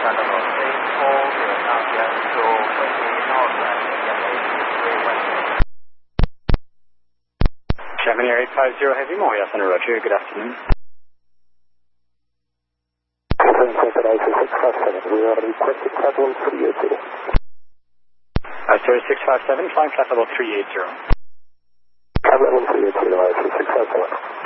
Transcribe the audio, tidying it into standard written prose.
Gemini 850 Heavy Moya on Roger, good afternoon. We are requesting flight level 380. Sir 657, flying flight level 380. Flight level 380, 657.